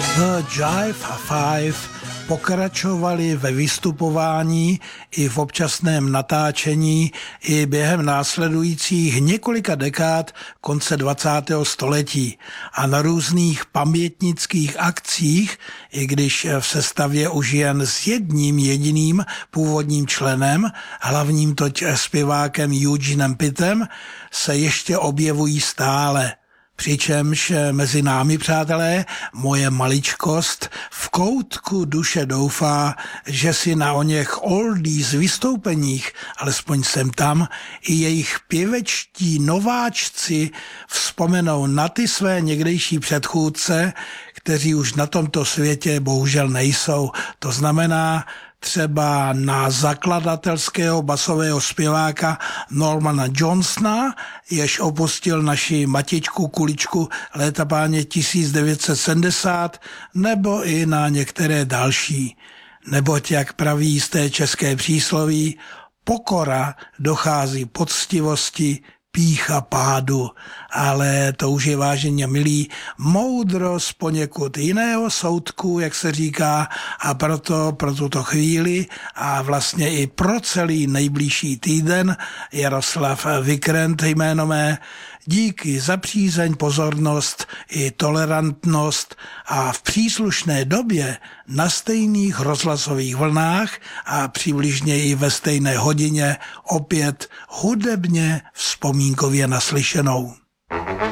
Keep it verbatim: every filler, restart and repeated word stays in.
The Jive Five pokračovali ve vystupování i v občasném natáčení i během následujících několika dekád konce dvacátého století a na různých pamětnických akcích, i když v sestavě už jen s jedním jediným původním členem, hlavním toť zpěvákem Eugenem Pittem, se ještě objevují stále. Přičemž mezi námi, přátelé, moje maličkost v koutku duše doufá, že si na oněch oldies vystoupeních, alespoň sem tam, i jejich pěvečtí nováčci vzpomenou na ty své někdejší předchůdce, kteří už na tomto světě bohužel nejsou. To znamená třeba na zakladatelského basového zpěváka Normana Johnsona, jež opustil naši matičku kuličku léta páně tisíc devět set sedmdesát, nebo i na některé další. Neboť, jak praví jisté české přísloví, pokora dochází poctivosti, pýcha pádu, ale to už je, vážení a milí, moudrost poněkud jiného soudku, jak se říká, a proto pro tuto chvíli a vlastně i pro celý nejbližší týden Jaroslav Vikrent jméno mé, díky za přízeň, pozornost i tolerantnost a v příslušné době na stejných rozhlasových vlnách a přibližně i ve stejné hodině opět hudebně vzpomínkově naslyšenou.